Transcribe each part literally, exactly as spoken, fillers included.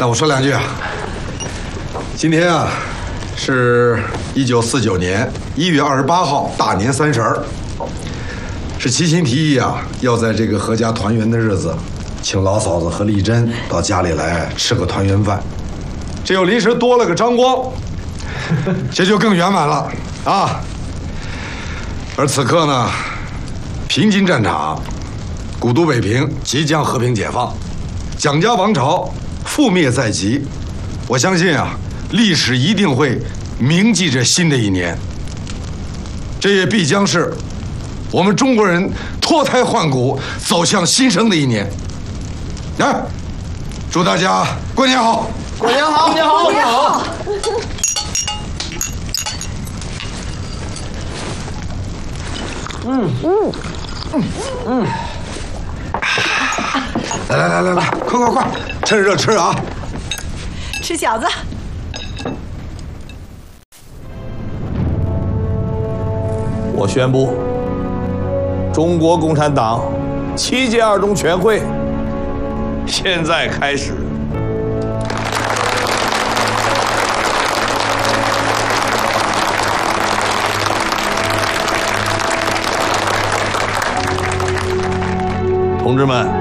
那我说两句啊。今天啊，是一九四九年一月二十八号，大年三十儿，是齐秦提议啊，要在这个阖家团圆的日子，请老嫂子和丽珍到家里来吃个团圆饭。这又临时多了个张光，这就更圆满了啊。而此刻呢，平津战场，古都北平即将和平解放，蒋家王朝覆灭在即。我相信啊，历史一定会铭记着新的一年。这也必将是我们中国人脱胎换骨、走向新生的一年。来，祝大家过年好！ 过年好！过年好！过年好！ 嗯嗯嗯嗯。来来来来来，快快快，趁热吃啊！ 吃饺子。 我宣布，中国共产党七届二中全会现在开始。同志们，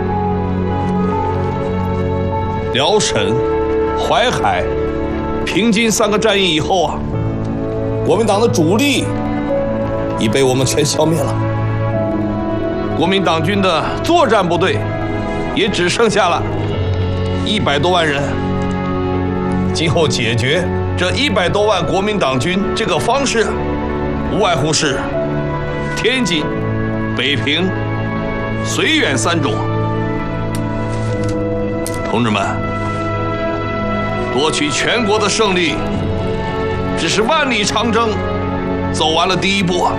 辽沈、淮海、平津三个战役以后啊，国民党的主力已被我们全消灭了。国民党军的作战部队也只剩下了一百多万人。今后解决这一百多万国民党军这个方式，无外乎是天津、北平、绥远三种。同志们，夺取全国的胜利，只是万里长征走完了第一步啊！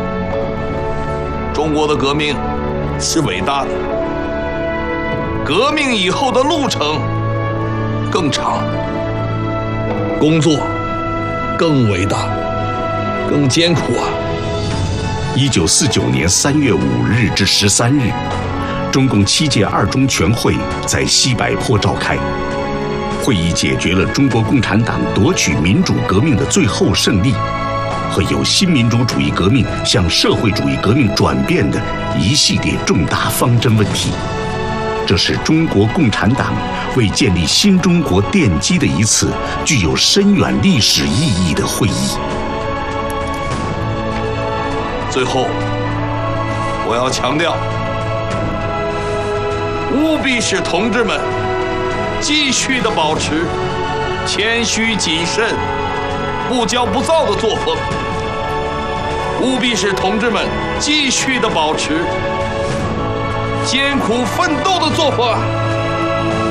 中国的革命是伟大的，革命以后的路程更长，工作更伟大，更艰苦啊！ 一九四九年三月五日至十三日，中共七届二中全会在西柏坡召开。会议解决了中国共产党夺取民主革命的最后胜利，和由新民主主义革命向社会主义革命转变的一系列重大方针问题。这是中国共产党为建立新中国奠基的一次具有深远历史意义的会议。 最后，我要强调，务必使同志们继续的保持谦虚谨慎、不骄不躁的作风，务必使同志们继续的保持艰苦奋斗的作风。